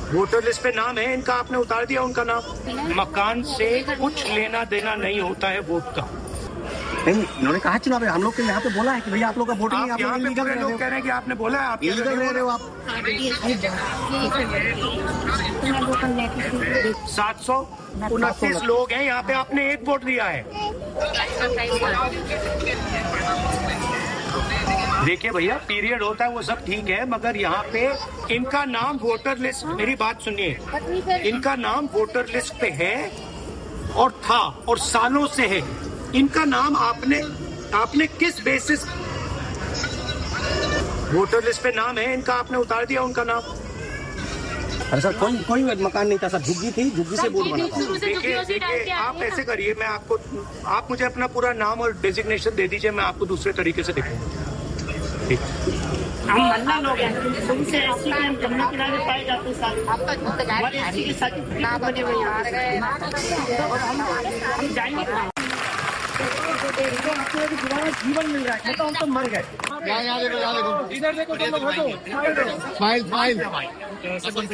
Voter list पे नाम है इनका, आपने उतार दिया उनका नाम। मकान से कुछ लेना देना नहीं होता है वोट का। नहीं, उन्होंने कहा चुनाव में हम लोग के यहाँ पे बोला है कि भैया आप लोग का वोटिंग आप यहाँ पे पूरे लोग कह रहे हैं कि आपने बोला है, आप इलीगल रह रहे हो आप। 729 लोग हैं यहाँ पे, आपने एक वोट दिया है। देखिए भैया, पीरियड होता है वो सब ठीक है, मगर यहाँ पे इनका नाम वोटर लिस्ट, मेरी बात सुनिए, इनका नाम वोटर लिस्ट पे है और था और सालों से है। इनका नाम आपने किस बेसिस, वोटर लिस्ट पे नाम है इनका, आपने उतार दिया उनका नाम। अरे सर, कोई मकान नहीं था सर, झुग्गी थी, झुग्गी से वोट बना था। देखिए आप ऐसे करिए, मैं आपको, आप मुझे अपना पूरा नाम और डेजिग्नेशन दे दीजिए, मैं आपको दूसरे तरीके से देखूंगा। हम मल्ला लोग हैं, तुमसे ऐसी हम जमुना किनारे पाए जाते हैं, ऐसी के साथ ना बने हुए और हम जाएंगे जीवन मिल रहा है, तो हम तो मर गए। इधर देखो, file.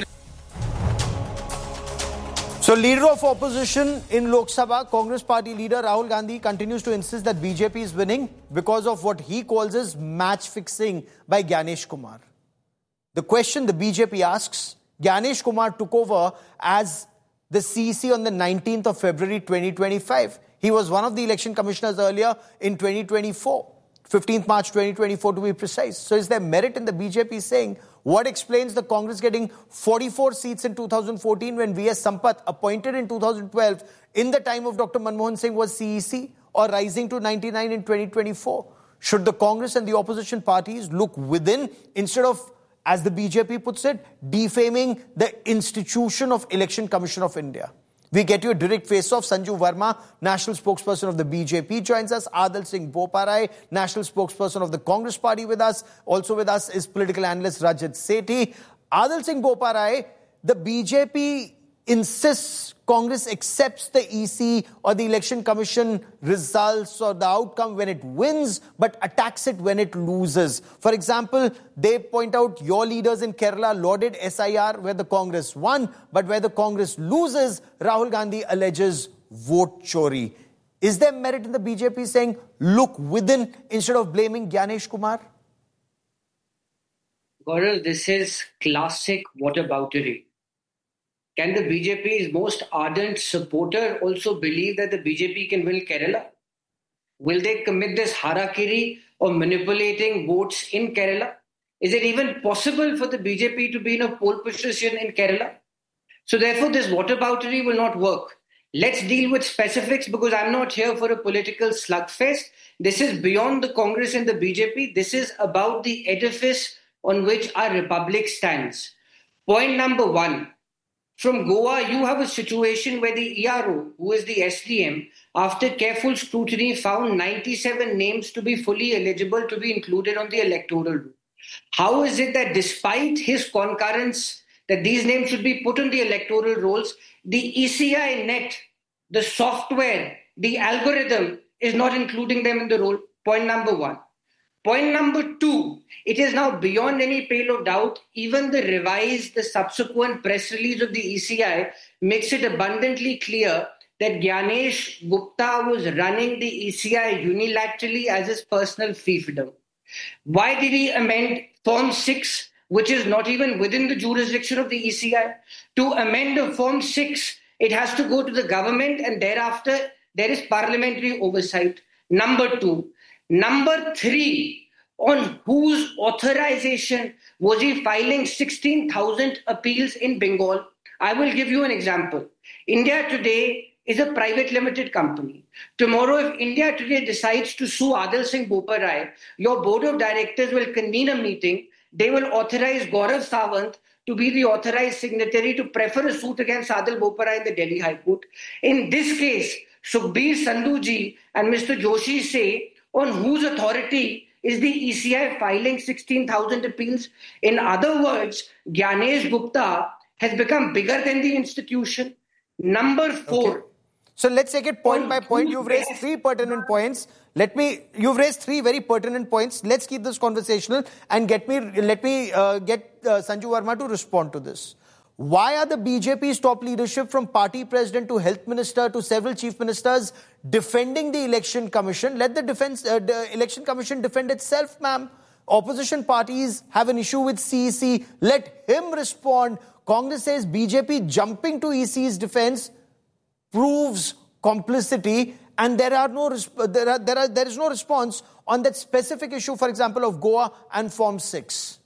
So, leader of opposition in Lok Sabha, Congress party leader Rahul Gandhi continues to insist that BJP is winning because of what he calls as match fixing by Gyanesh Kumar. The question the BJP asks, Gyanesh Kumar took over as the CEC on the 19th of February 2025. He was one of the election commissioners earlier in 2024, 15th March 2024 to be precise. So is there merit in the BJP saying, what explains the Congress getting 44 seats in 2014 when V.S. Sampath, appointed in 2012 in the time of Dr. Manmohan Singh, was CEC, or rising to 99 in 2024? Should the Congress and the opposition parties look within instead of, as the BJP puts it, defaming the institution of Election Commission of India? We get you a direct face-off. Sanju Verma, national spokesperson of the BJP, joins us. Adil Singh Boparai, national spokesperson of the Congress party, with us. Also with us is political analyst Rajat Sethi. Adil Singh Boparai, the BJP insists Congress accepts the EC or the Election Commission results or the outcome when it wins, but attacks it when it loses. For example, they point out your leaders in Kerala lauded SIR where the Congress won, but where the Congress loses, Rahul Gandhi alleges vote chori. Is there merit in the BJP saying, look within instead of blaming Gyanesh Kumar? Gaurav, this is classic whataboutery. Can the BJP's most ardent supporter also believe that the BJP can win Kerala? Will they commit this harakiri of manipulating votes in Kerala? Is it even possible for the BJP to be in a pole position in Kerala? So therefore, this whataboutery will not work. Let's deal with specifics, because I'm not here for a political slugfest. This is beyond the Congress and the BJP. This is about the edifice on which our republic stands. Point number one. From Goa, you have a situation where the ERO, who is the SDM, after careful scrutiny found 97 names to be fully eligible to be included on the electoral roll. How is it that despite his concurrence that these names should be put on the electoral rolls, the ECI net, the software, the algorithm is not including them in the roll? Point number one. Point number two, it is now beyond any pale of doubt, even the subsequent press release of the ECI makes it abundantly clear that Gyanesh Gupta was running the ECI unilaterally as his personal fiefdom. Why did he amend Form 6, which is not even within the jurisdiction of the ECI? To amend a Form 6, it has to go to the government, and thereafter there is parliamentary oversight. Number two. Number three, on whose authorization was he filing 16,000 appeals in Bengal? I will give you an example. India Today is a private limited company. Tomorrow, if India Today decides to sue Adil Singh Boparai, your board of directors will convene a meeting. They will authorize Gaurav Sawant to be the authorized signatory to prefer a suit against Adil Boparai in the Delhi High Court. In this case, Sukhbir Sandhuji and Mr. Joshi say, on whose authority is the ECI filing 16,000 appeals? In other words, Gyanesh Gupta has become bigger than the institution. Number four. Okay. So let's take it point by point. You've raised three pertinent points. You've raised three very pertinent points. Let's keep this conversational and let me get Sanju Verma to respond to this. Why are the BJP's top leadership, from party president to health minister to several chief ministers, defending the election commission? Let the election commission defend itself, ma'am. Opposition parties have an issue with CEC. Let him respond. Congress says BJP jumping to EC's defense proves complicity, and there is no response on that specific issue, for example, of Goa and Form 6.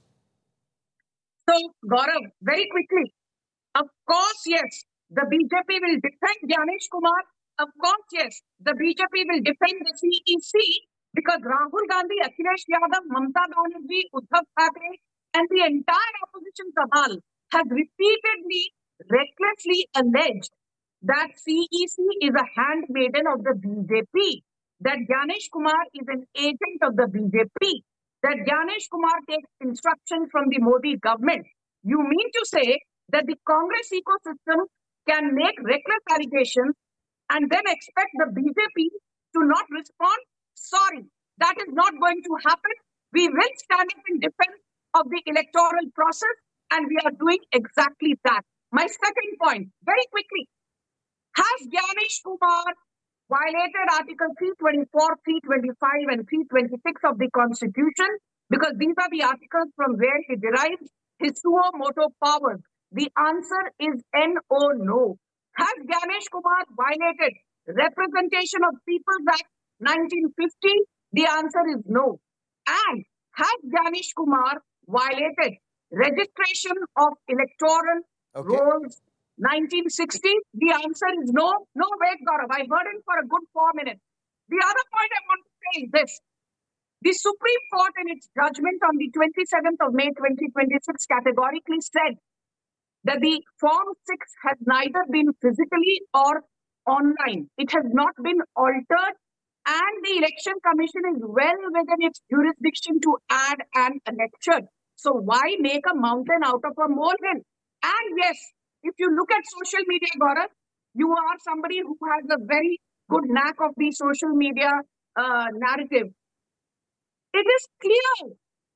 So, Gaurav, very quickly, of course, yes, the BJP will defend Gyanesh Kumar. Of course, yes, the BJP will defend the CEC, because Rahul Gandhi, Akhilesh Yadav, Mamata Banerjee, Uddhav Thackeray, and the entire opposition cabal has repeatedly, recklessly alleged that CEC is a handmaiden of the BJP, that Gyanesh Kumar is an agent of the BJP, that Gyanesh Kumar takes instruction from the Modi government. You mean to say that the Congress ecosystem can make reckless allegations and then expect the BJP to not respond? Sorry, that is not going to happen. We will stand up in defense of the electoral process, and we are doing exactly that. My second point, very quickly, has Gyanesh Kumar violated Article 324, 325 and 326 of the Constitution? Because these are the articles from where he derives his suo motu powers. The answer is N-O, no. Has Gyanesh Kumar violated Representation of People's Act 1950? The answer is no. And has Gyanesh Kumar violated Registration of Electoral Rolls 1960? The answer is no. No, wait, Gaurav. I heard him for a good 4 minutes. The other point I want to say is this. The Supreme Court, in its judgment on the 27th of May 2026, categorically said that the Form 6 has neither been physically or online. It has not been altered, and the Election Commission is well within its jurisdiction to add an election. So why make a mountain out of a molehill? And yes, if you look at social media, Gaurav, you are somebody who has a very good knack of the social media narrative. It is clear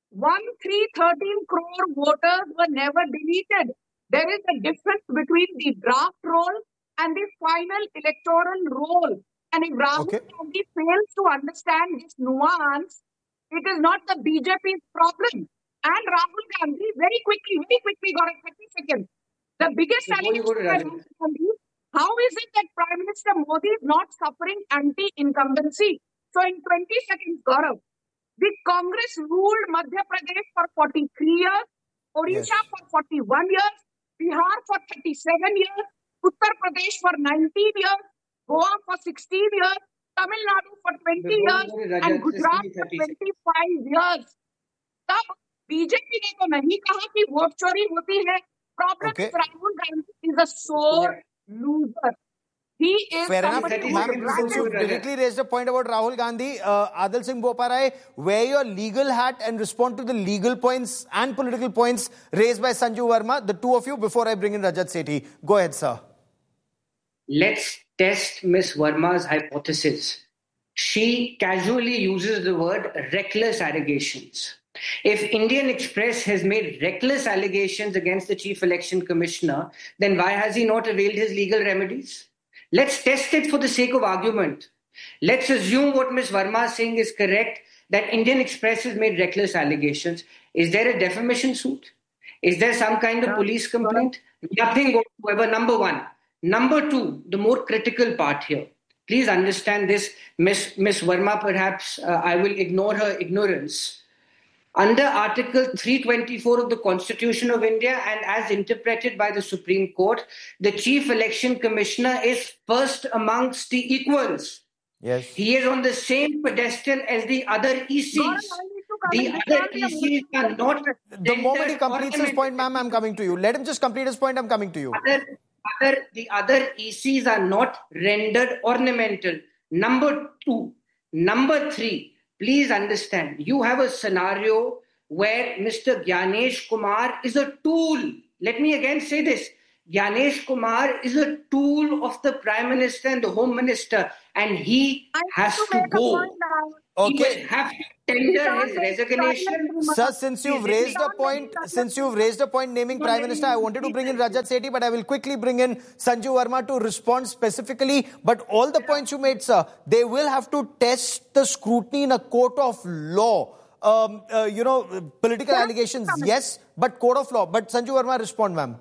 13 crore voters were never deleted. There is a difference between the draft roll and the final electoral roll. And if Rahul Gandhi fails to understand this nuance, it is not the BJP's problem. And Rahul Gandhi, very quickly, Gaurav, 30 seconds. The biggest allegation by Rahul Gandhi, how is it that Prime Minister Modi is not suffering anti-incumbency? So in 20 seconds, Gaurav, the Congress ruled Madhya Pradesh for 43 years, Odisha for 41 years, Bihar for 37 years, Uttar Pradesh for 19 years, Goa for 16 years, Tamil Nadu for 20 years, and Gujarat for 25 years. तब BJP ने तो नहीं कहा कि vote चोरी होती है. Problem is Rahul Gandhi is a sore loser. He is fair enough. Since you directly raised a point about Rahul Gandhi, Adil Singh Boparai, wear your legal hat and respond to the legal points and political points raised by Sanju Verma, the two of you, before I bring in Rajat Sethi. Go ahead, sir. Let's test Ms. Verma's hypothesis. She casually uses the word reckless allegations. If Indian Express has made reckless allegations against the Chief Election Commissioner, then why has he not availed his legal remedies? Let's test it for the sake of argument. Let's assume what Ms. Verma is saying is correct, that Indian Express has made reckless allegations. Is there a defamation suit? Is there some kind of police complaint? Nothing whatsoever, number one. Number two, the more critical part here. Please understand this, Ms. Verma, perhaps I will ignore her ignorance. Under Article 324 of the Constitution of India and as interpreted by the Supreme Court, the Chief Election Commissioner is first amongst the equals. Yes. He is on the same pedestal as the other ECs. The other ECs are not... The moment he completes his point, ma'am, I'm coming to you. Let him just complete his point, I'm coming to you. The other ECs are not rendered ornamental. Number two. Number three. Please understand, you have a scenario where Mr. Gyanesh Kumar is a tool. Let me again say this. Gyanesh Kumar is a tool of the Prime Minister and the Home Minister. and he has to go. He will have to tender his resignation. Sir, since you've raised a point naming Prime Minister, I wanted to bring in Rajat Sethi, but I will quickly bring in Sanju Verma to respond specifically. But all the points you made, sir, they will have to test the scrutiny in a court of law. Political allegations, yes, but court of law. But Sanju Verma, respond, ma'am.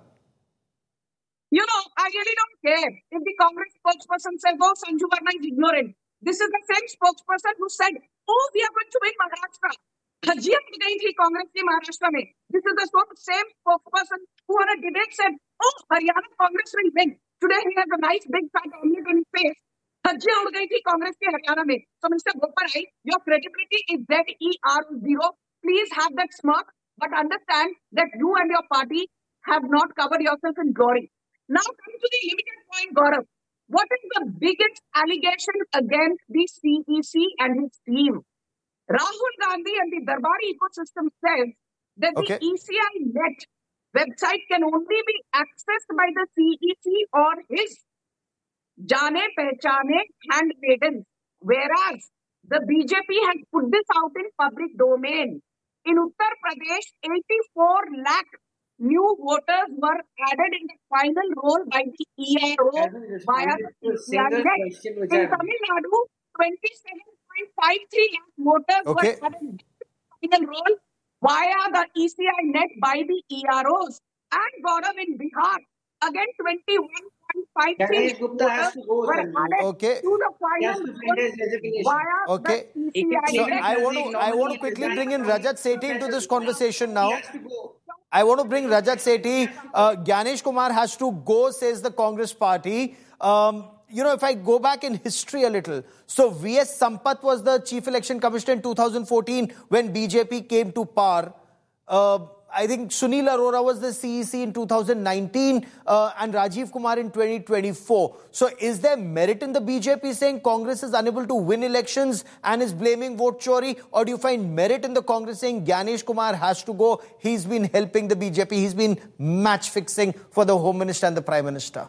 I really don't care if the Congress spokesperson says, oh, Sanju Verma is ignorant. This is the same spokesperson who said, oh, we are going to win Maharashtra. Dhajia pi gayi thi Congress ki Maharashtra mein. This is the same spokesperson who on a debate said, oh, Haryana Congress will win. Today he has a nice big fat omelet in his face. Dhajia ud gayi thi Congress ki Haryana mein. So Mr. Boparai, your credibility is ZER0. Please have that smirk, but understand that you and your party have not covered yourself in glory. Now come to the limited point, Gaurav. What is the biggest allegation against the CEC and his team? Rahul Gandhi and the Darbari ecosystem says that the ECI net website can only be accessed by the CEC or his Jane Pehchane handmaidens, whereas the BJP has put this out in public domain. In Uttar Pradesh, 84 lakh new voters were added in the final roll by the ERO via the ECI net. In Tamil Nadu, 27.53 lakh voters were added in the final roll via the ECI net by the EROs. And Gaurav, in Bihar, again 21.53 voters were added to the final roll via the ECI So net. I want to quickly bring in Rajat Sethi into this conversation now. I want to bring Rajat Sethi. Gyanesh Kumar has to go, says the Congress party. If I go back in history a little, so V.S. Sampath was the Chief Election Commissioner in 2014 when BJP came to power. I think Sunil Arora was the CEC in 2019 and Rajiv Kumar in 2024. So is there merit in the BJP saying Congress is unable to win elections and is blaming vote chori? Or do you find merit in the Congress saying Gyanesh Kumar has to go? He's been helping the BJP. He's been match fixing for the Home Minister and the Prime Minister.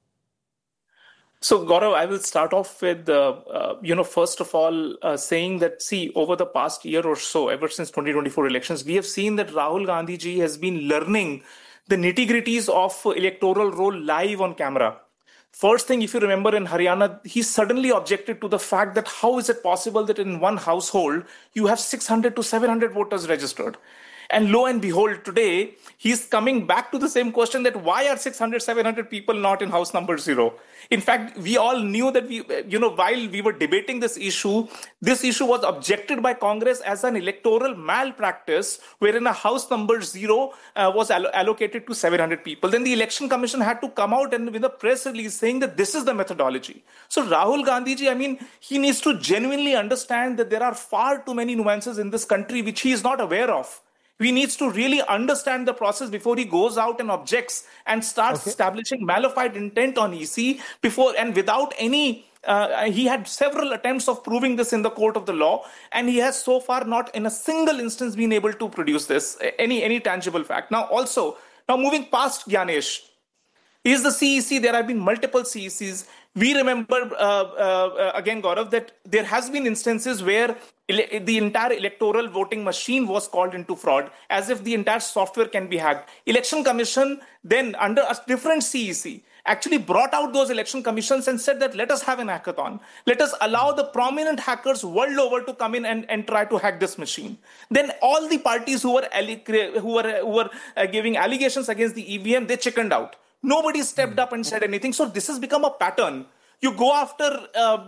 So, Gaurav, I will start off with, first of all, saying that, see, over the past year or so, ever since 2024 elections, we have seen that Rahul Gandhi ji has been learning the nitty-gritties of electoral role live on camera. First thing, if you remember in Haryana, he suddenly objected to the fact that how is it possible that in one household, you have 600 to 700 voters registered. And lo and behold, today, he's coming back to the same question that why are 600, 700 people not in house number 0? In fact, we all knew that while we were debating this issue was objected by Congress as an electoral malpractice, wherein a house number 0 was allocated to 700 people. Then the Election Commission had to come out and with a press release saying that this is the methodology. So Rahul Gandhi ji, he needs to genuinely understand that there are far too many nuances in this country which he is not aware of. He needs to really understand the process before he goes out and objects and starts establishing malified intent on EC before and without any. He had several attempts of proving this in the court of the law, and he has so far not in a single instance been able to produce this, any tangible fact. Now moving past Gyanesh, is the CEC, there have been multiple CECs. We remember, again, Gaurav, that there has been instances where the entire electoral voting machine was called into fraud, as if the entire software can be hacked. Election Commission then, under a different CEC, actually brought out those election commissions and said that let us have an hackathon. Let us allow the prominent hackers world over to come in and try to hack this machine. Then all the parties who were giving allegations against the EVM, they chickened out. Nobody stepped up and said anything. So this has become a pattern. You go after,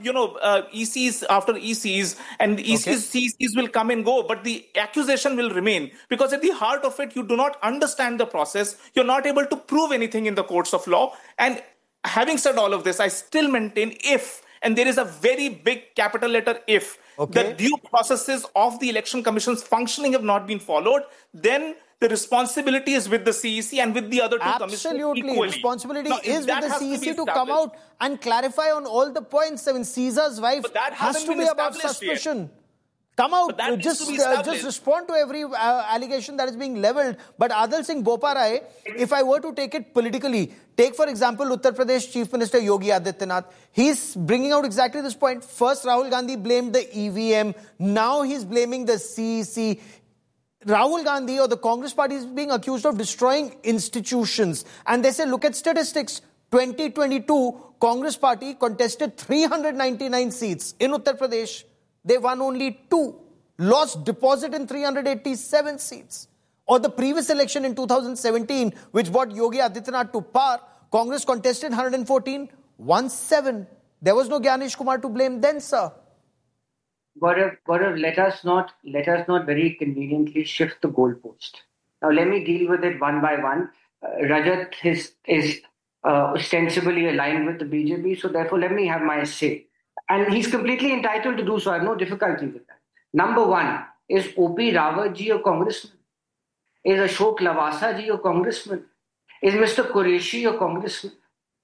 ECs after ECs, and CECs will come and go, but the accusation will remain. Because at the heart of it, you do not understand the process. You're not able to prove anything in the courts of law. And having said all of this, I still maintain if, and there is a very big capital letter if, the due processes of the Election Commission's functioning have not been followed, then the responsibility is with the CEC and with the other two commissions equally. Absolutely. Responsibility is with the CEC to come out and clarify on all the points. I mean, Caesar's wife has to be above suspicion. come out, just respond to every allegation that is being leveled. But Adil Singh Boparai, if I were to take it politically, take for example Uttar Pradesh Chief Minister Yogi Adityanath, he's bringing out exactly this point. First Rahul Gandhi blamed the EVM, now he's blaming the CEC. Rahul Gandhi or the Congress party is being accused of destroying institutions. And they say, look at statistics. 2022, Congress party contested 399 seats in Uttar Pradesh. They won only 2. Lost deposit in 387 seats. Or the previous election in 2017, which brought Yogi Adityanath to power, Congress contested 114, won 7. There was no Gyanesh Kumar to blame then, sir. Gaurav, let us not very conveniently shift the goalpost. Now, let me deal with it one by one. Rajat is ostensibly aligned with the BJP, so therefore let me have my say. And he's completely entitled to do so. I have no difficulty with that. Number one, is O.P. Rawat ji a congressman? Is Ashok Lavasa ji a congressman? Is Mr. Qureshi a congressman?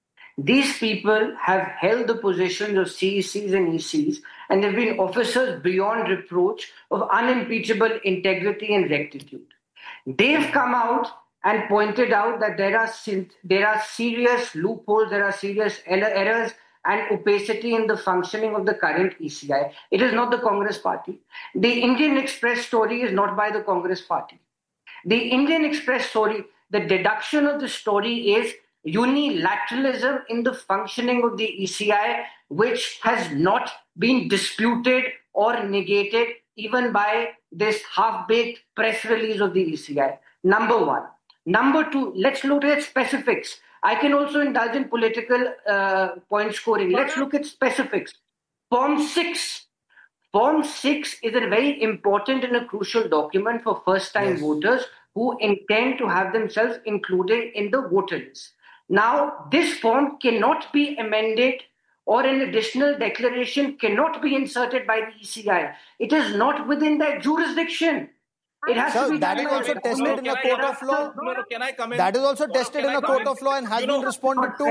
These people have held the positions of CECs and ECs, and they've been officers beyond reproach of unimpeachable integrity and rectitude. They've come out and pointed out that there are serious loopholes, there are serious errors and opacity in the functioning of the current ECI. It is not the Congress party. The Indian Express story is not by the Congress party. The Indian Express story, the deduction of the story is unilateralism in the functioning of the ECI, which has not been disputed or negated even by this half-baked press release of the ECI. Number one. Number two, let's look at specifics. I can also indulge in political point scoring. Let's look at specifics. Form 6. Form 6 is a very important and a crucial document for first-time voters who intend to have themselves included in the voter list. Now, this form cannot be amended or an additional declaration cannot be inserted by the ECI. It is not within their jurisdiction. It has to be that is also tested in a court of law. Can I come in? That is also tested in a court of law and has been responded to.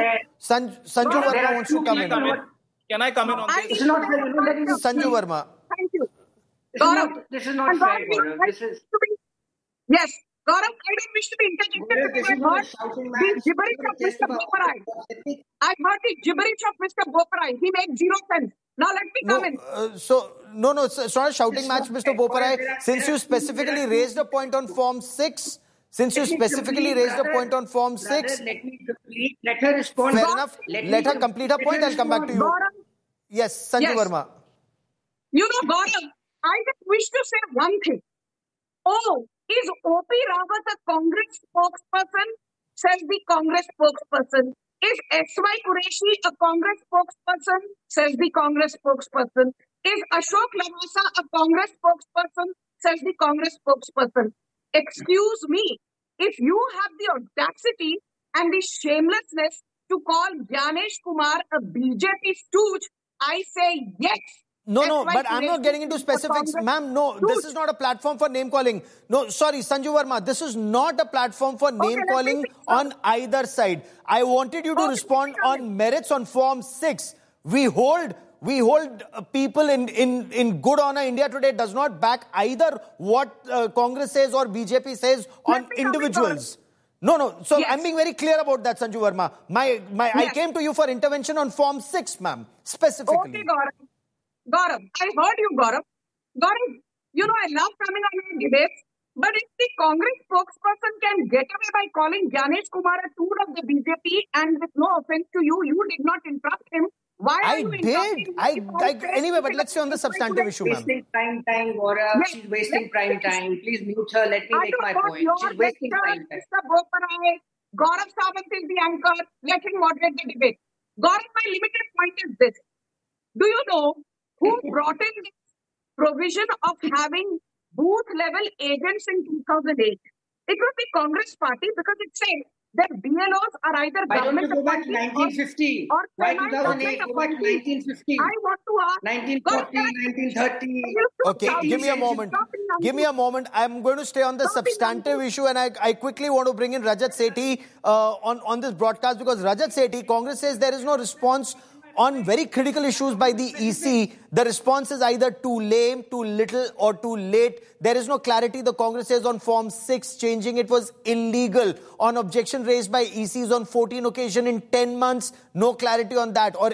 Sanju Verma wants to come in. Can I come in on this? It's not fair. Sanju Verma. Thank you. This is not fair, Gaurav. This is... Yes, Gaurav, I don't wish to be interjected. I heard the gibberish of Mr. Boparai. I heard the gibberish of Mr. Boparai. He makes zero sense. Now let me come in. It's not a shouting match, Mr. Boparai. Since you specifically raised a point on Form 6, Let me complete. Let her respond. Fair enough. Let her complete her point. I'll come back to you. Yes, Sanju Verma. You know, Gaurav, I just wish to say one thing. Oh, is O.P. Rawat a Congress spokesperson? Says the Congress spokesperson. Is S.Y. Qureshi a Congress spokesperson? Says the Congress spokesperson. Is Ashok Lavasa a Congress spokesperson? Says the Congress spokesperson. Excuse me, if you have the audacity and the shamelessness to call Gyanesh Kumar a BJP stooge, I say yes. No, but I'm not getting into specifics. Ma'am, no, this is not a platform for name calling. No, sorry, Sanju Verma, this is not a platform for name calling on either side. I wanted you to respond on merits on Form 6. We hold people in good honor. India Today does not back either what Congress says or BJP says on individuals. No. So I'm being very clear about that, Sanju Verma. I came to you for intervention on Form 6, ma'am, specifically. Okay, Gaurav, I heard you, Gaurav. Gaurav, you know, I love coming on your debates, but if the Congress spokesperson can get away by calling Gyanesh Kumar a tool of the BJP, and with no offense to you, you did not interrupt him. Why are you interrupting him? Anyway, but let's stay on the substantive issue, ma'am. Wasting prime time, Gaurav. She's wasting prime time. Please mute her. Let me make my point. She's wasting prime time. Mr. Boparai, Gaurav Sawant is the anchor. Let him moderate the debate. Gaurav, my limited point is this. Do you know who brought in this provision of having booth-level agents in 2008? It was the Congress party because it said that BLOs are either government appointed or Why 2008? Go back to 1950. I want to ask... 1940, 1930. Okay, give me a moment. I'm going to stay on the substantive issue, and I quickly want to bring in Rajat Sethi on this broadcast, because Rajat Sethi, Congress says there is no response on very critical issues by the EC, the response is either too lame, too little, or too late. There is no clarity. The Congress says on Form 6, changing it was illegal. On objection raised by ECs on 14 occasions in 10 months, no clarity on that. Or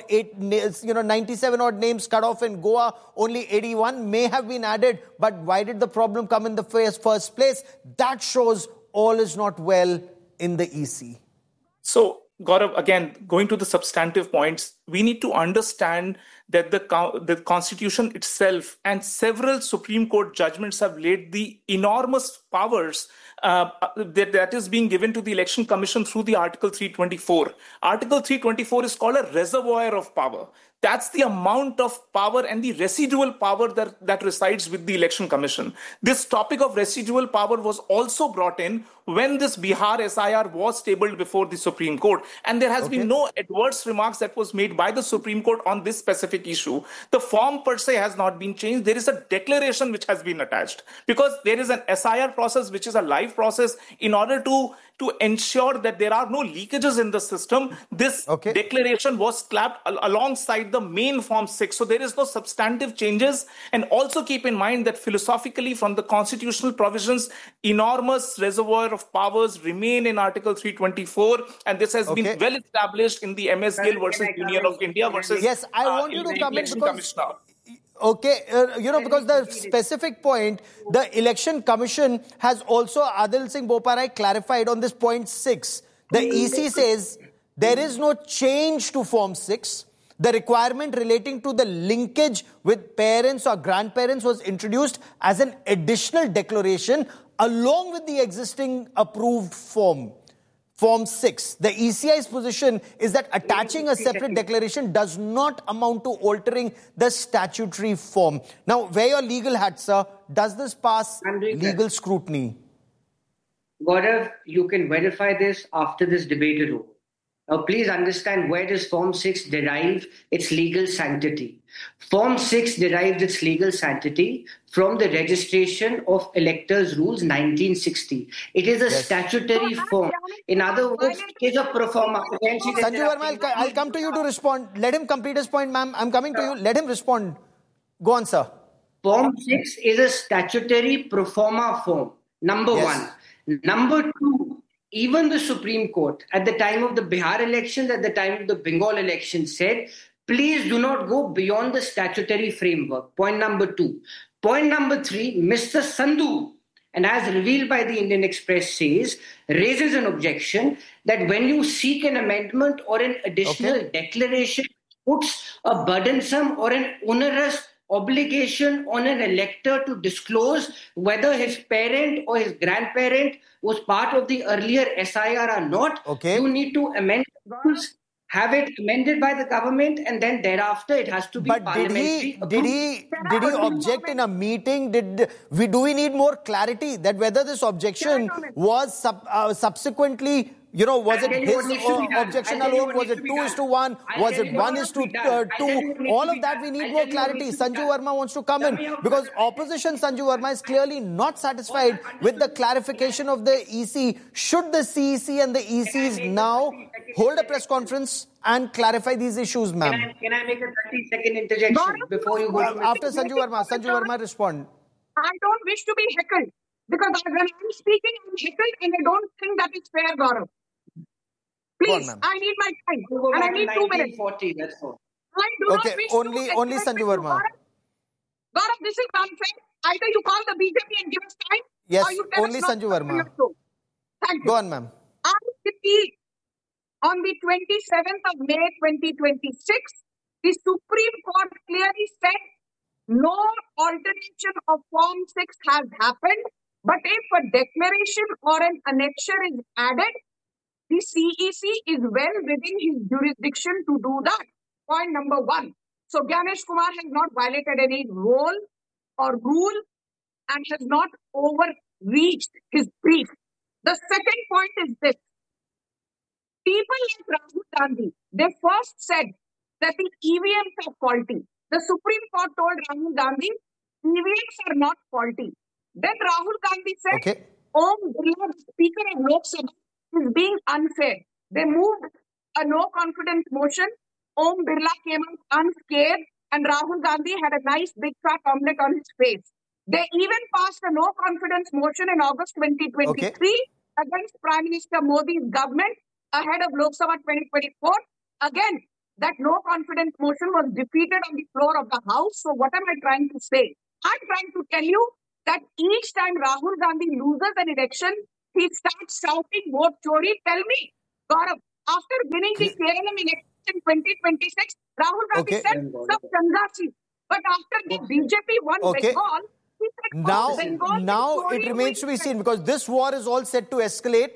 97 odd names cut off in Goa, only 81 may have been added. But why did the problem come in the first place? That shows all is not well in the EC. So, Gaurav, again, going to the substantive points, we need to understand that the Constitution itself and several Supreme Court judgments have laid the enormous powers that is being given to the Election Commission through the Article 324. Article 324 is called a reservoir of power. That's the amount of power and the residual power that resides with the Election Commission. This topic of residual power was also brought in when this Bihar SIR was tabled before the Supreme Court. And there has been no adverse remarks that was made by the Supreme Court on this specific issue. The form per se has not been changed. There is a declaration which has been attached because there is an SIR process which is a live process. In order to ensure that there are no leakages in the system, this declaration was slapped alongside the main Form 6. So there is no substantive changes. And also keep in mind that philosophically from the constitutional provisions, enormous reservoir of powers remain in Article 324. And this has been well established in the MS Gill versus Union of India versus Yes, I want you to come in because... because the specific point, the Election Commission has also, Adil Singh Boparai clarified on this point 6. The EC says there is no change to Form 6. The requirement relating to the linkage with parents or grandparents was introduced as an additional declaration along with the existing approved form. Form 6. The ECI's position is that attaching a separate declaration does not amount to altering the statutory form. Now, wear your legal hat, sir. Does this pass legal scrutiny? Gaurav, you can verify this after this debate is over. Now, please understand, where does Form 6 derive its legal sanctity? Form 6 derives its legal sanctity from the Registration of Electors Rules 1960. It is a statutory form. In other words, it is a pro forma. Sanju Verma, I'll come to you to respond. Let him complete his point, ma'am. I'm coming to you. Let him respond. Go on, sir. Form 6 is a statutory pro forma form. Number one. Number two, even the Supreme Court, at the time of the Bihar elections, at the time of the Bengal elections, said, please do not go beyond the statutory framework. Point number two. Point number three, Mr. Sandhu, and as revealed by the Indian Express says, raises an objection that when you seek an amendment or an additional declaration, puts a burdensome or an onerous obligation on an elector to disclose whether his parent or his grandparent was part of the earlier SIR or not. You need to amend the rules, have it amended by the government, and then thereafter it has to be parliamentary. Did he object in a meeting? Do we need more clarity that whether this objection was subsequently, was it his objection alone? Was it 2:1? Was it 1:2? All of that we need more clarity. Sanju Verma wants to come in because opposition Sanju Verma is clearly not satisfied with the clarification of the EC. Should the CEC and the ECs now hold a press conference and clarify these issues, ma'am? Can I make a 30-second interjection before you go? After Sanju Verma respond. I don't wish to be heckled because when I'm speaking, I'm heckled and I don't think that is fair, Gaurav. Please, I need my time. And I need 2 minutes. 1940, that's all. I do not wish to only Sanju Verma. Gaurav, this is unfair. Either you call the BJP and give us time. Yes, or you tell only us Sanju Verma. Thank you. Go on, ma'am. On the 27th of May 2026, the Supreme Court clearly said no alteration of Form 6 has happened, but if a declaration or an annexure is added, the CEC is well within his jurisdiction to do that. Point number one. So Gyanesh Kumar has not violated any rule or rule and has not overreached his brief. The second point is this. People like Rahul Gandhi, they first said that the EVMs are faulty. The Supreme Court told Rahul Gandhi, EVMs are not faulty. Then Rahul Gandhi said, Om Birla, the Speaker of Lok Sabha, is being unfair. They moved a no confidence motion Om Birla came out unscathed and Rahul Gandhi had a nice big fat omelette on his face. They even passed a no confidence motion in August 2023 against Prime Minister Modi's government ahead of Lok Sabha 2024. Again, that no confidence motion was defeated on the floor of the House. So what am I trying to say? I'm trying to tell you that each time Rahul Gandhi loses an election, he starts shouting vote chori. Tell me, Gaurav, after winning the Kerala election in 2026, Rahul Gandhi said, Sab changa si. But after the BJP won Bengal, he said, now it remains to be seen, because this war is all set to escalate.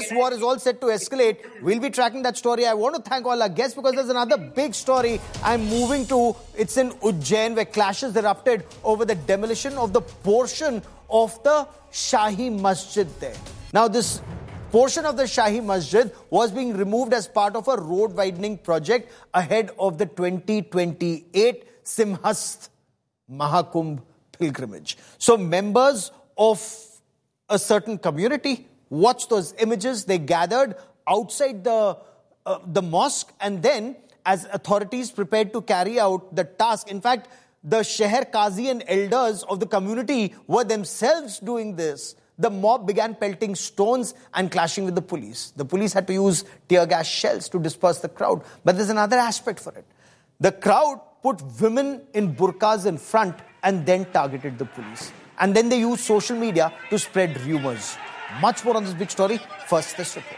We'll be tracking that story. I want to thank all our guests, because there's another big story I'm moving to. It's in Ujjain, where clashes erupted over the demolition of the portion of the Shahi Masjid there. Now, this portion of the Shahi Masjid was being removed as part of a road widening project ahead of the 2028 Simhast Mahakumbh pilgrimage. So members of a certain community, watch those images. They gathered outside the mosque, and then as authorities prepared to carry out the task, in fact, the Sheher Qazi and elders of the community were themselves doing this. The mob began pelting stones and clashing with the police. The police had to use tear gas shells to disperse the crowd. But there's another aspect for it. The crowd put women in burqas in front and then targeted the police. And then they used social media to spread rumors. Much more on this big story. First, this report.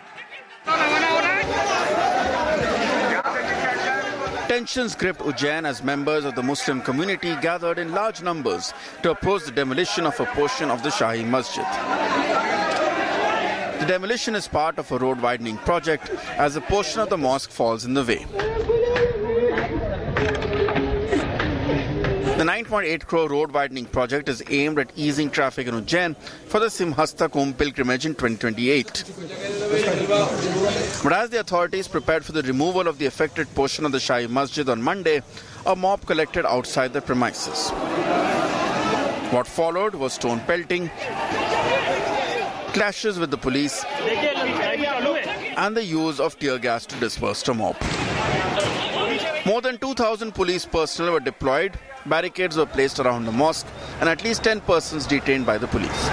Tensions gripped Ujjain as members of the Muslim community gathered in large numbers to oppose the demolition of a portion of the Shahi Masjid. The demolition is part of a road widening project as a portion of the mosque falls in the way. The 9.8 crore road widening project is aimed at easing traffic in Ujjain for the Simhasta Kumbh pilgrimage in 2028. But as the authorities prepared for the removal of the affected portion of the Shahi Masjid on Monday, a mob collected outside the premises. What followed was stone pelting, clashes with the police, and the use of tear gas to disperse the mob. More than 2,000 police personnel were deployed, barricades were placed around the mosque, and at least 10 persons detained by the police.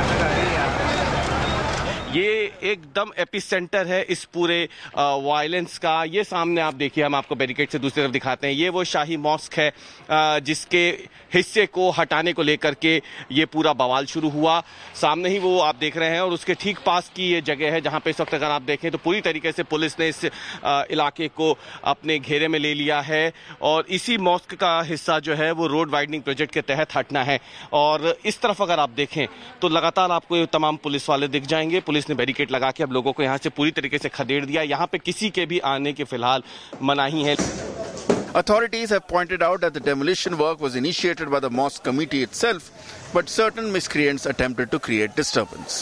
ये एकदम epicentre है इस पूरे violence का। ये सामने आप देखिए, हम आपको बैरिकेड से दूसरी तरफ दिखाते हैं। ये वो शाही मॉस्क है जिसके हिस्से को हटाने को लेकर के ये पूरा बवाल शुरू हुआ। सामने ही वो आप देख रहे हैं और उसके ठीक पास की ये जगह है जहां पे इस वक्त अगर आप देखें तो पूरी तरीके से पुलिस ने इस इलाके को अपने घेरे में ले लिया है और इसी मॉस्क का हिस्सा जो है वो रोड वाइडनिंग प्रोजेक्ट के तहत हटना है। और इस तरफ अगर आप देखें तो लगातार आपको ये तमाम पुलिस वाले दिख जाएंगे। पुलिस ने बैरिकेड लगा के अब लोगों को यहां से पूरी तरीके से खदेड़ दिया। यहां पे किसी के भी आने के फिलहाल मनाही है। Authorities have pointed out that the demolition work was initiated by the mosque committee itself, but certain miscreants attempted to create disturbance.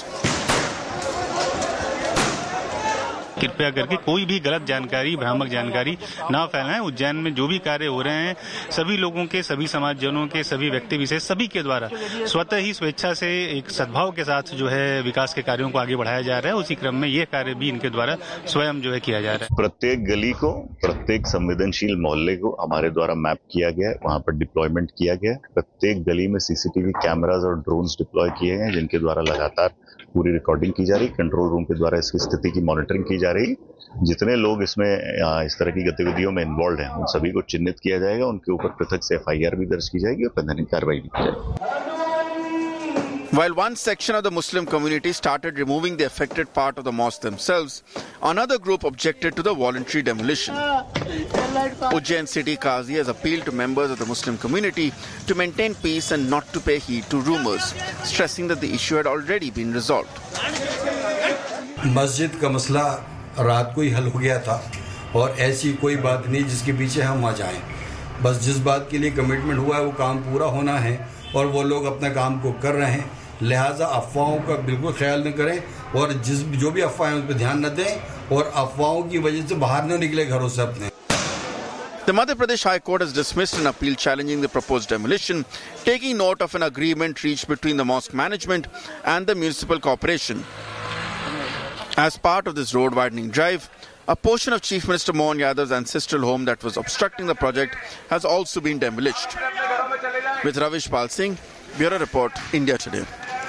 कृपया करके कोई भी गलत जानकारी, भ्रामक जानकारी ना फैलाएं। उज्जैन में जो भी कार्य हो रहे हैं सभी लोगों के, सभी समाजजनों के, सभी व्यक्ति विशेष सभी के द्वारा स्वतः ही स्वेच्छा से एक सद्भाव के साथ जो है विकास के कार्यों को आगे बढ़ाया जा रहा है। उसी क्रम में ये कार्य भी इनके द्वारा स्वयं जो है किया जा रहा है। प्रत्येक गली को, प्रत्येक संवेदनशील मोहल्ले को हमारे द्वारा मैप किया गया है, वहां पर डिप्लॉयमेंट किया गया है। प्रत्येक गली में सीसीटीवी कैमराज और ड्रोन्स डिप्लॉय किए गए जिनके द्वारा लगातार पूरी रिकॉर्डिंग की जा रही। कंट्रोल रूम के द्वारा इसकी स्थिति की मॉनिटरिंग की जा रही। जितने लोग इसमें इस तरह की गतिविधियों में इन्वॉल्व हैं उन सभी को चिन्हित किया जाएगा, उनके ऊपर पृथक से FIR भी दर्ज की जाएगी और वैधानिक कार्रवाई भी की जाएगी। While one section of the Muslim community started removing the affected part of the mosque themselves, another group objected to the voluntary demolition. Ujjain City Qazi has appealed to members of the Muslim community to maintain peace and not to pay heed to rumors, stressing that the issue had already been resolved. मस्जिद का मसला रात को ही हल हो गया था और ऐसी कोई बात नहीं जिसके पीछे हम आ जाएं। बस जिस बात के लिए कमिटमेंट हुआ है वो काम पूरा होना है और वो लोग अपने काम को कर रहे हैं। लिहाजा अफवाहों का बिल्कुल ख्याल न करें और जो भी अफवाहें उस पर ध्यान न दें और अफवाहों की वजह से बाहर न निकले घरों से अपने। The Madhya Pradesh High Court has dismissed an appeal challenging the proposed demolition, taking note of an agreement reached between the mosque management and the municipal corporation. As part of this road widening drive, A portion of Chief Minister Mohan Yadav's ancestral home that was obstructing the project has also been demolished. With Ravish Pal Singh, Bureau Report, India Today.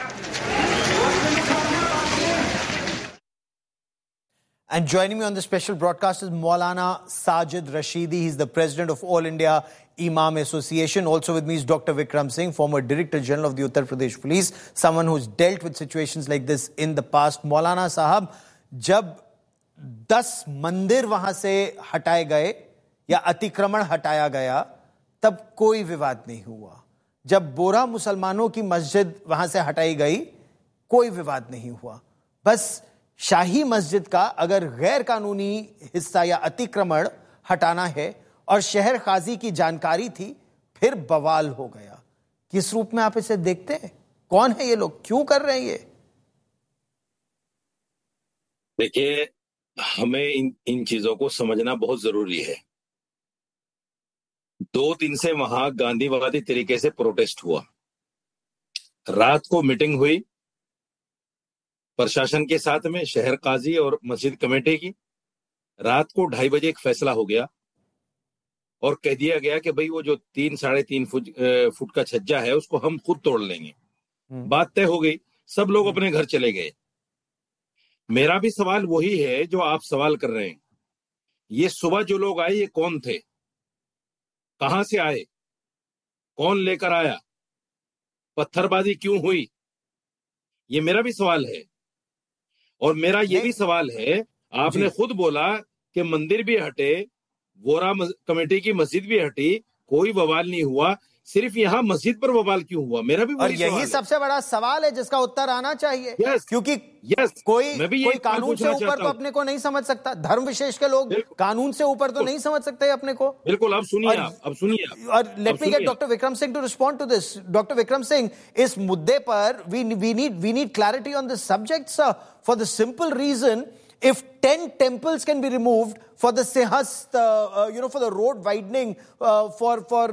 And joining me on the special broadcast is Maulana Sajid Rashidi. He's the president of All India Imam Association. Also with me is Dr. Vikram Singh, former Director General of the Uttar Pradesh Police, someone who's dealt with situations like this in the past. Maulana Sahab, जब 10 मंदिर वहां से हटाए गए या अतिक्रमण हटाया गया, तब कोई विवाद नहीं हुआ. जब बोरा मुसलमानों की मस्जिद वहां से हटाई गई, कोई विवाद नहीं हुआ. बस शाही मस्जिद का अगर गैर कानूनी हिस्सा या अतिक्रमण हटाना है और शहर काजी की जानकारी थी, फिर बवाल हो गया. किस रूप में आप इसे देखते हैं? कौन है ये लोग? क्यों कर रहे हैं ये? देखिए, हमें इन चीजों को समझना बहुत जरूरी है. 2 दिन से वहां गांधीवादी तरीके से प्रोटेस्ट हुआ. रात को मीटिंग हुई प्रशासन के साथ में, शहर काजी और मस्जिद कमेटी की. रात को 2:30 बजे एक फैसला हो गया और कह दिया गया कि भाई वो जो 3-3.5 फुट का छज्जा है उसको हम खुद तोड़ लेंगे. बात तय हो गई, सब लोग अपने घर चले गए. मेरा भी सवाल वही है जो आप सवाल कर रहे हैं. ये सुबह जो लोग आए, ये कौन थे, कहां से आए, कौन लेकर आया, पत्थरबाजी क्यों हुई, ये मेरा भी सवाल है. और मेरा ये भी सवाल है, आपने खुद बोला कि मंदिर भी हटे, वोरा कमेटी की मस्जिद भी हटी, कोई बवाल नहीं हुआ, सिर्फ यहाँ मस्जिद पर बवाल क्यों हुआ? मेरा भी और यही सबसे बड़ा सवाल है जिसका उत्तर आना चाहिए. क्योंकि कोई कानून से ऊपर तो अपने को नहीं समझ सकता. धर्म विशेष के लोग कानून से ऊपर तो नहीं समझ सकते अपने को. बिल्कुल. अब सुनिए. और let me gate doctor Vikram Singh to respond to this. Doctor Vikram Singh, इस मुद्दे पर we need clarity on this subject, sir, for the simple reason, if 10 temples can be removed for the Sihast, for the road widening, for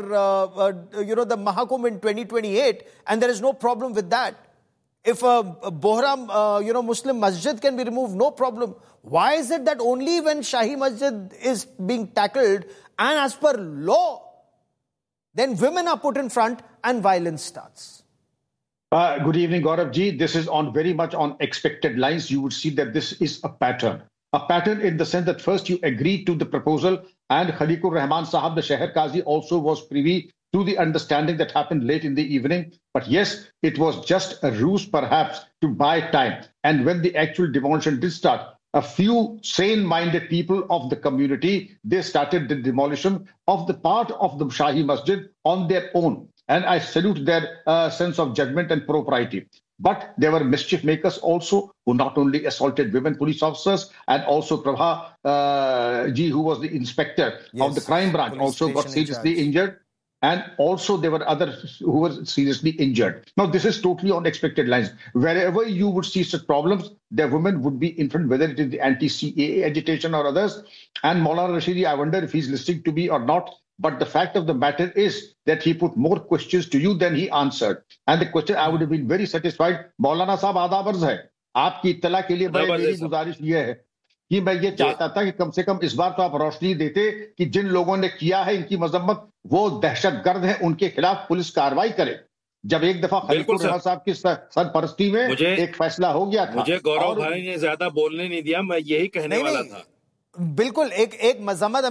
the Mahakumbh in 2028, and there is no problem with that. If a Bohra, Muslim masjid can be removed, no problem. Why is it that only when Shahi Masjid is being tackled and as per law, then women are put in front and violence starts? Good evening, Gaurav ji. This is very much on expected lines. You would see that this is a pattern. A pattern in the sense that first you agreed to the proposal, and Khaliqur Rahman Sahab, the Shahar Qazi, also was privy to the understanding that happened late in the evening. But yes, it was just a ruse perhaps to buy time. And when the actual demolition did start, a few sane-minded people of the community, they started the demolition of the part of the Shahi Masjid on their own. And I salute their sense of judgment and propriety. But there were mischief makers also who not only assaulted women police officers, and also Prabha ji, who was the inspector of the crime branch, also got seriously injured. And also there were others who were seriously injured. Now, this is totally on expected lines. Wherever you would see such problems, the women would be in front, whether it is the anti-CAA agitation or others. And Maulana Rashidi, I wonder if he's listening to me or not. But the fact of the matter is that he put more questions to you than he answered. And the question, I would have been very satisfied. Maulana Sahab, आदाब अर्ज है. आपकी इत्तला के लिए मेरी गुजारिश ये है कि मैं ये चाहता था कि कम से कम इस बार तो आप रोशनी देते कि जिन लोगों ने किया है इनकी मजम्मत, वो दहशतगर्द हैं, उनके खिलाफ पुलिस कार्रवाई करे. जब एक दफा खलीकुर रहमान साहब की सरपरस्ती में एक फैसला हो गया था. मुझे गौरव भाई ने ज्यादा बोलने नहीं दिया, मैं यही कहने वाला था. बिल्कुल एक मजम्मत,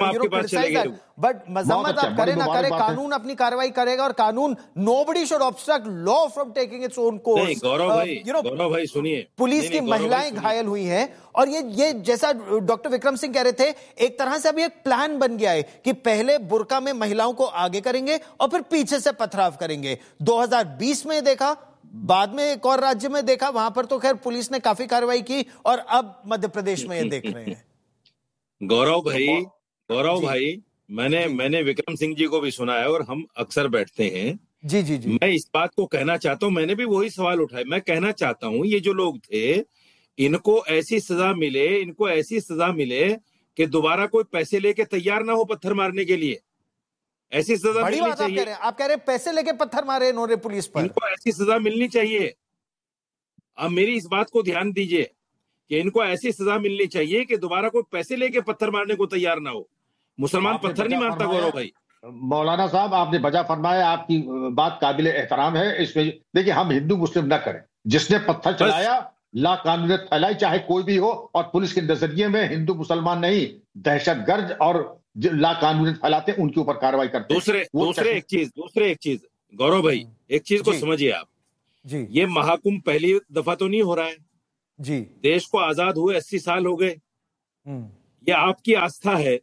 बट मजम्मत आप करे ना करे, कानून अपनी कार्रवाई करेगा. और कानून, nobody should obstruct law from taking its own course. गौरव भाई सुनिए, पुलिस की महिलाएं घायल हुई हैं, और ये जैसा डॉक्टर विक्रम सिंह कह रहे थे, एक तरह से अभी एक प्लान बन गया है कि पहले बुर्का में महिलाओं को आगे करेंगे और फिर पीछे से पथराव करेंगे. 2020 में देखा, बाद में एक और राज्य में देखा, वहां पर तो खैर पुलिस ने काफी कार्रवाई की, और अब मध्य प्रदेश में ये देख रहे हैं. गौरव भाई, मैंने विक्रम सिंह जी को भी सुना है और हम अक्सर बैठते हैं. जी. मैं इस बात को कहना चाहता हूं, मैंने भी वही सवाल उठाया. मैं कहना चाहता हूं, ये जो लोग थे, इनको ऐसी सजा मिले कि दोबारा कोई पैसे लेके तैयार ना हो पत्थर मारने के लिए. ऐसी सजा मिलनी चाहिए. आप कह रहे हैं पैसे लेके पत्थर मारे इन्होंने पुलिस पर. इनको ऐसी सजा मिलनी चाहिए. अब मेरी इस बात को ध्यान दीजिए, कि इनको ऐसी सजा मिलनी चाहिए कि दोबारा कोई पैसे लेके पत्थर मारने को तैयार ना हो। मुसलमान पत्थर नहीं मारता गौरव भाई। मौलाना साहब आपने बजा फरमाया, आपकी बात काबिल एहतराम है। इसमें देखिए हम हिंदू मुस्लिम न करें, जिसने पत्थर चलाया ला कानूनियत फैलाई चाहे कोई भी हो, और पुलिस के नजरिए में हिंदू मुसलमान नहीं दहशतगर्द और ला कानूनियत फैलाते उनके ऊपर कार्रवाई करते। दूसरे एक चीज गौरव भाई, एक चीज को समझिए आप जी, ये महाकुंभ पहली दफा तो नहीं हो रहा है जी। देश को आजाद हुए 80 साल हो गए। ये आपकी आस्था है,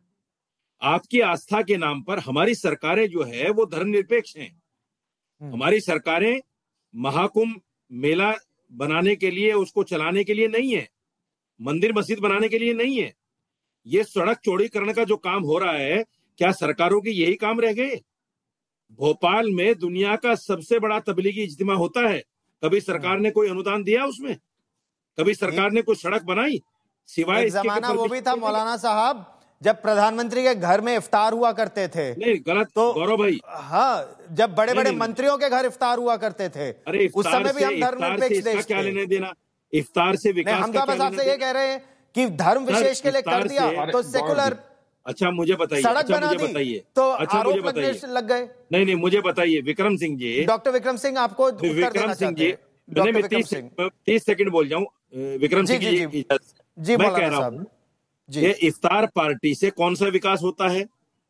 आपकी आस्था के नाम पर हमारी सरकारें जो है वो धर्मनिरपेक्ष हैं। हमारी सरकारें महाकुंभ मेला बनाने के लिए, उसको चलाने के लिए नहीं है, मंदिर मस्जिद बनाने के लिए नहीं है। ये सड़क चौड़ी करने का जो काम हो रहा है, क्या सरकारों के यही काम रह गए? भोपाल में दुनिया का सबसे बड़ा तबलीगी इज्तिमा होता है, कभी सरकार ने कोई अनुदान दिया उसमें? कभी सरकार ने कोई सड़क बनाई? सिवाय एक जमाना वो भी था मौलाना साहब जब प्रधानमंत्री के घर में इफ्तार हुआ करते थे। नहीं गलत तो गौरव भाई, हाँ, जब बड़े बड़े मंत्रियों के घर इफ्तार हुआ करते थे, अरे उस समय भी हम धर्मनिरपेक्ष देश क्या लेने देना? इफ्तार से विकास हम तो बस आपसे ये कह रहे हैं कि धर्म विशेष के लिए कर दिया तो सेकुलर। अच्छा मुझे बताइए, सड़क बना दी तो आरोप लगने लग गए। नहीं मुझे बताइए विक्रम सिंह जी, डॉक्टर विक्रम सिंह आपको उत्तर देना चाहते हैं। मैं 30 सेकंड बोल जाऊं विक्रम सिंह जी, मैं कह रहा हूं ये इफ्तार पार्टी से कौन सा विकास होता है?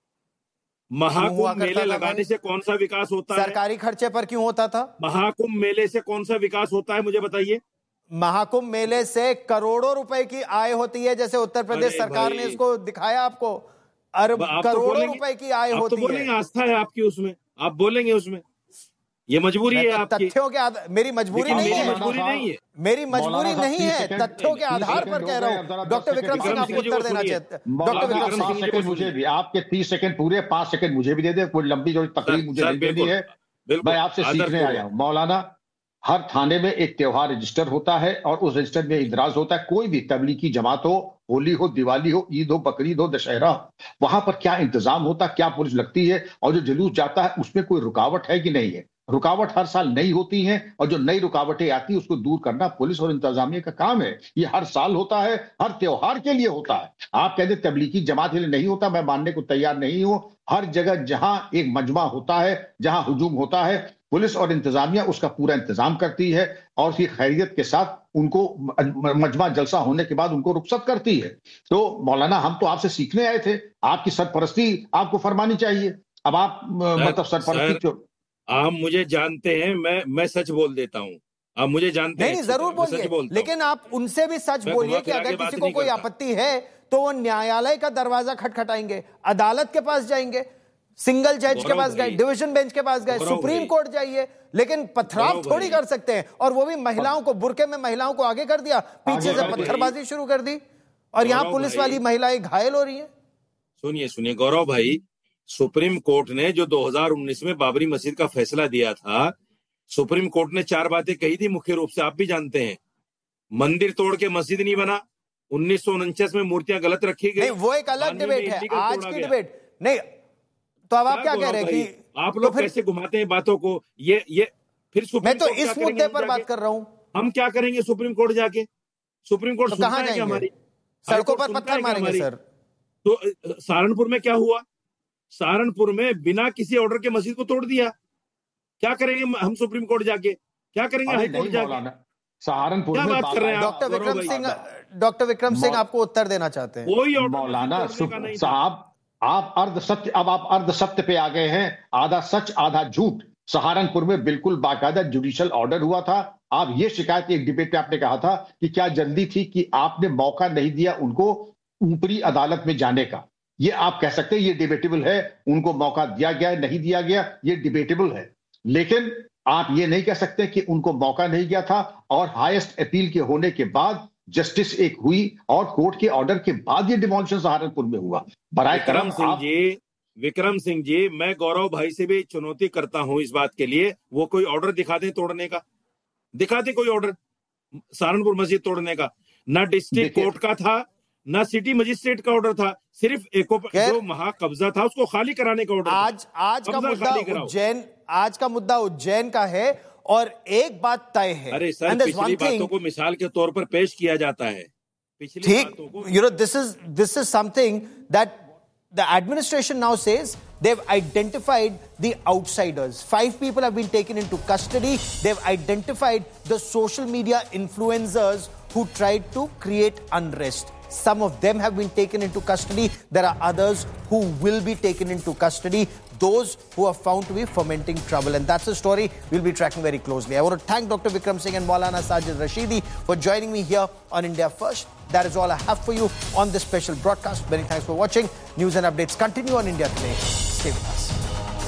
महाकुंभ मेले लगाने से कौन सा विकास होता है? सरकारी खर्चे पर क्यों होता था? महाकुंभ मेले से कौन सा विकास होता है मुझे बताइए? महाकुंभ मेले से करोड़ों रुपए की आय होती है, जैसे उत्तर प्रदेश सरकार ने इसको दिखाया आपको, अरब करोड़ों रुपए की आय होती है। तो बोलेंगे आस्था है आपकी उसमें, आप बोलेंगे उसमें, ये मजबूरी है आपकी। तथ्यों के आधार, मेरी मजबूरी नहीं है, मेरी मजबूरी नहीं है, तथ्यों के आधार पर कह रहा हूँ। डॉक्टर विक्रम सिंह आपको उत्तर देना चाहते हैं। डॉक्टर विक्रम सिंह मुझे भी आपके 30 सेकंड पूरे 5 सेकंड मुझे भी दे दे, कोई लंबी जो तकरीर मुझे नहीं देनी है, मैं आपसे सीखने आया हूँ। मौलाना, हर थाने में एक त्योहार रजिस्टर होता है और उस रजिस्टर में इंदराज होता है। कोई भी तबलीगी जमात हो, होली हो, दिवाली हो, ईद हो, बकरीद हो, दशहरा, वहां पर क्या इंतजाम होता है, क्या पुलिस लगती है, और जो जुलूस जाता है उसमें कोई रुकावट है कि नहीं है? रुकावट हर साल नई होती है, और जो नई रुकावटें आती है उसको दूर करना पुलिस और इंतजामिया का काम है। ये हर साल होता है, हर त्योहार के लिए होता है। आप कहते तबलीगी जमात के लिए नहीं होता, मैं मानने को तैयार नहीं हूं। हर जगह जहां एक मजमा होता है, जहां हुजूम होता है, पुलिस और इंतजामिया उसका पूरा इंतजाम करती है और उसकी खैरियत के साथ उनको मजमा जलसा होने के बाद उनको रुखसत करती है। तो मौलाना, हम तो आपसे सीखने आए थे, आपकी सरपरस्ती आपको फरमानी चाहिए। अब आप मतलब सरपरस्ती आप मुझे जानते हैं, मैं सच बोल देता हूँ, आप मुझे जानते हैं। नहीं जरूर बोलिए, लेकिन आप उनसे भी सच बोलिए कि अगर किसी को कोई आपत्ति है तो वो न्यायालय का दरवाजा खटखटाएंगे, अदालत के पास जाएंगे, सिंगल जज के पास गए, डिवीजन बेंच के पास गए, सुप्रीम कोर्ट जाइए, लेकिन पथराव थोड़ी कर सकते हैं। और वो भी महिलाओं को, बुरके में महिलाओं को आगे कर दिया, पीछे से पत्थरबाजी शुरू कर दी, और यहाँ पुलिस वाली महिलाएं घायल हो रही हैं। सुनिए गौरव भाई, सुप्रीम कोर्ट ने जो 2019 में बाबरी मस्जिद का फैसला दिया था, सुप्रीम कोर्ट ने 4 बातें कही थी मुख्य रूप से, आप भी जानते हैं। मंदिर तोड़ के मस्जिद नहीं बना, 1949 में मूर्तियां गलत रखी गई। वो एक अलग डिबेट है, आज की डिबेट नहीं। तो अब आप क्या कह रहे हैं कि आप लोग कैसे घुमाते हैं बातों को? ये फिर मैं तो इस मुद्दे पर बात कर रहा हूं। हम क्या करेंगे सुप्रीम कोर्ट जाके? सुप्रीम कोर्ट तो कहां जाएंगे? हमारी सड़कों पर पत्थर मारेंगे सर। तो सहारनपुर में क्या हुआ? सहारनपुर में बिना किसी ऑर्डर के मस्जिद को तोड़ दिया। क्या करेंगे हम सुप्रीम कोर्ट जाके? क्या करेंगे हाई कोर्ट जाके? सहारनपुर क्या बात कर रहे हैं डॉक्टर विक्रम सिंह आपको उत्तर देना चाहते हैं। कोई मौलाना साहब, आप अर्ध सत्य, अब आप अर्ध सत्य पे आ गए हैं, आधा सच आधा झूठ। सहारनपुर में बिल्कुल बाकायदा जुडिशियल ऑर्डर हुआ था। आप ये शिकायत एक डिबेट पे आपने कहा था कि क्या जल्दी थी कि आपने मौका नहीं दिया उनको ऊपरी अदालत में जाने का। ये आप कह सकते हैं, ये डिबेटेबल है, उनको मौका दिया गया नहीं दिया गया, ये डिबेटेबल है। लेकिन आप ये नहीं कह सकते कि उनको मौका नहीं गया था, और हाईएस्ट अपील के होने के बाद जस्टिस एक हुई और कोर्ट के ऑर्डर के बाद ये डिमोलिशन सहारनपुर में हुआ। बराए करम विक्रम सिंह जी, मैं गौरव भाई से भी चुनौती करता हूं इस बात के लिए, वो कोई ऑर्डर दिखा दें तोड़ने का, दिखा दे कोई ऑर्डर सहारनपुर मस्जिद तोड़ने का। ना डिस्ट्रिक्ट कोर्ट का था, ना सिटी मजिस्ट्रेट का ऑर्डर था, सिर्फ जो महाकब्जा था उसको खाली कराने का ऑर्डर। आज का मुद्दा उज्जैन का है, और एक बात तय है, अरे सर, पिछली बातों को मिसाल के तौर पर पेश किया जाता है। ठीक, this is something that the administration now says they've identified the outsiders. 5 people have been taken into custody. They've identified the social media influencers who tried to create unrest. Some of them have been taken into custody. There are others who will be taken into custody. Those who are found to be fomenting trouble. And that's a story we'll be tracking very closely. I want to thank Dr. Vikram Singh and Maulana Sajid Rashidi for joining me here on India First. That is all I have for you on this special broadcast. Many thanks for watching. News and updates continue on India Today. Stay with us.